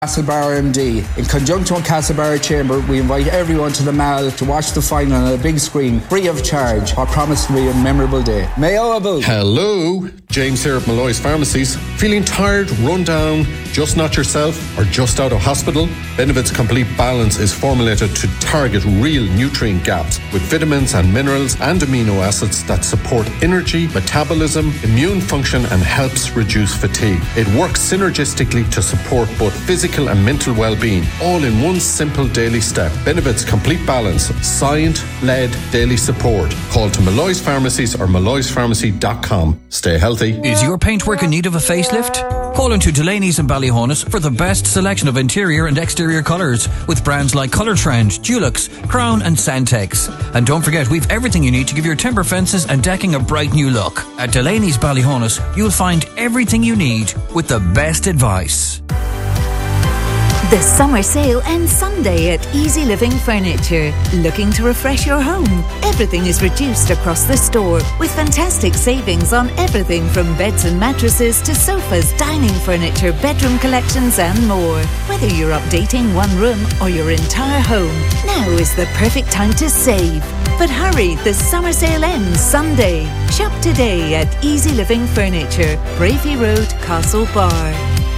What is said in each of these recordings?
Castlebar MD. In conjunction with Castlebar Chamber, we invite everyone to the Mall to watch the final on a big screen, free of charge. I promise to be a memorable day. Mayo about. Hello, James here at Malloy's Pharmacies. Feeling tired, run down, just not yourself, or just out of hospital? Benevit's Complete Balance is formulated to target real nutrient gaps with vitamins and minerals and amino acids that support energy, metabolism, immune function, and helps reduce fatigue. It works synergistically to support both physical and mental well-being, all in one simple daily step. Benevit's Complete Balance, science-led daily support. Call to Malloy's Pharmacies or malloyspharmacy.com. Stay healthy. Is your paintwork in need of a facelift? Call into Delaney's in Ballyhonus for the best selection of interior and exterior colours with brands like Colour Trend, Dulux, Crown and Santex. And don't forget, we've everything you need to give your timber fences and decking a bright new look. At Delaney's Ballyhonus, you'll find everything you need with the best advice. The summer sale ends Sunday at Easy Living Furniture. Looking to refresh your home? Everything is reduced across the store with fantastic savings on everything from beds and mattresses to sofas, dining furniture, bedroom collections and more. Whether you're updating one room or your entire home, now is the perfect time to save. But hurry, the summer sale ends Sunday. Shop today at Easy Living Furniture, Bravey Road, Castlebar.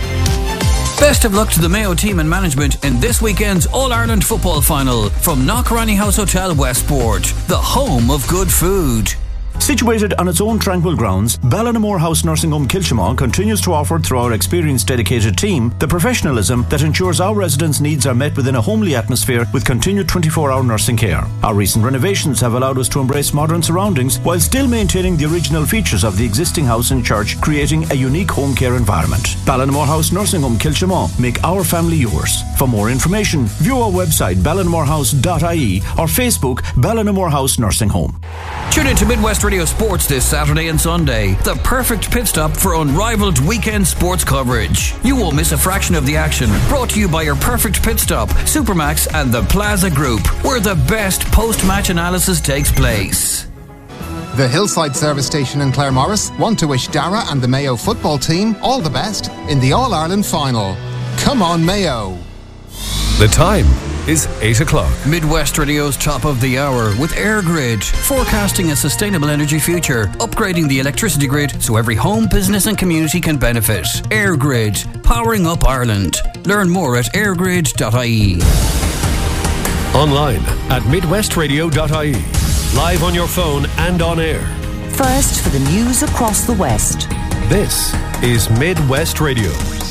Best of luck to the Mayo team and management in this weekend's All-Ireland football final from Knockranny House Hotel Westport, the home of good food. Situated on its own tranquil grounds, Ballinamore House Nursing Home Kilchimau continues to offer, through our experienced dedicated team, the professionalism that ensures our residents' needs are met within a homely atmosphere with continued 24-hour nursing care. Our recent renovations have allowed us to embrace modern surroundings while still maintaining the original features of the existing house and church, creating a unique home care environment. Ballinamore House Nursing Home Kilchimau. Make our family yours. For more information, view our website ballinamorehouse.ie or Facebook Ballinamore House Nursing Home. Tune in to Midwest Radio Sports this Saturday and Sunday. The perfect pit stop for unrivaled weekend sports coverage. You won't miss a fraction of the action. Brought to you by your perfect pit stop, Supermax and the Plaza Group, where the best post-match analysis takes place. The Hillside Service Station in Claremorris want to wish Dara and the Mayo football team all the best in the All-Ireland final. Come on, Mayo. The time is 8 o'clock. Midwest Radio's top of the hour with EirGrid, forecasting a sustainable energy future, upgrading the electricity grid so every home, business and community can benefit. EirGrid, powering up Ireland. Learn more at airgrid.ie. Online at midwestradio.ie. Live on your phone and on air. First for the news across the West. This is Midwest Radio.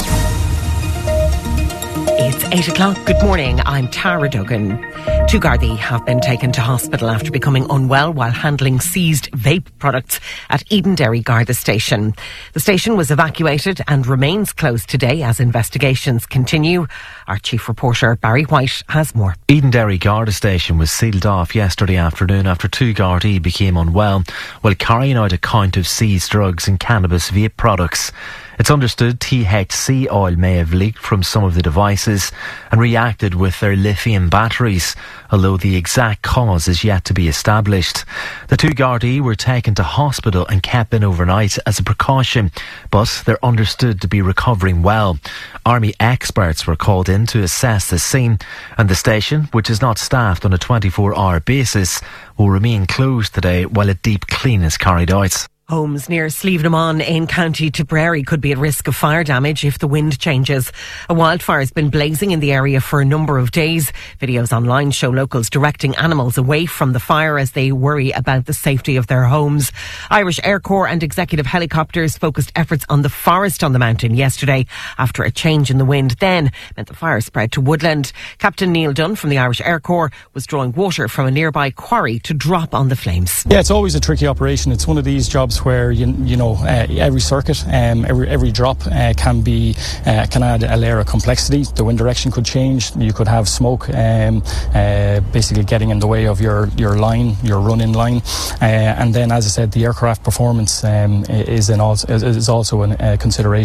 It's 8 o'clock. Good morning. I'm Tara Duggan. Two Gardaí have been taken to hospital after becoming unwell while handling seized vape products at Edenderry Garda Station. The station was evacuated and remains closed today as investigations continue. Our chief reporter Barry White has more. Edenderry Garda Station was sealed off yesterday afternoon after two Gardaí became unwell while carrying out a count of seized drugs and cannabis vape products. It's understood THC oil may have leaked from some of the devices and reacted with their lithium batteries, although the exact cause is yet to be established. The two Gardaí were taken to hospital and kept in overnight as a precaution, but they're understood to be recovering well. Army experts were called in to assess the scene, and the station, which is not staffed on a 24-hour basis, will remain closed today while a deep clean is carried out. Homes near Slievenamon in County Tipperary could be at risk of fire damage if the wind changes. A wildfire has been blazing in the area for a number of days. Videos online show locals directing animals away from the fire as they worry about the safety of their homes. Irish Air Corps and executive helicopters focused efforts on the forest on the mountain yesterday after a change in the wind then meant the fire spread to woodland. Captain Neil Dunn from the Irish Air Corps was drawing water from a nearby quarry to drop on the flames. Yeah, it's always a tricky operation. It's one of these jobs where you know every circuit, every drop can add a layer of complexity. The wind direction could change. You could have smoke basically getting in the way of your line, your run-in line, and then, as I said, the aircraft performance is also a consideration.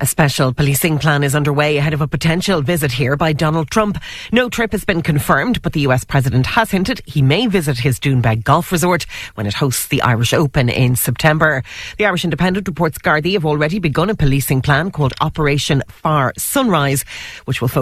A special policing plan is underway ahead of a potential visit here by Donald Trump. No trip has been confirmed, but the US president has hinted he may visit his Doonbeg golf resort when it hosts the Irish Open in September. The Irish Independent reports Gardaí have already begun a policing plan called Operation Far Sunrise, which will focus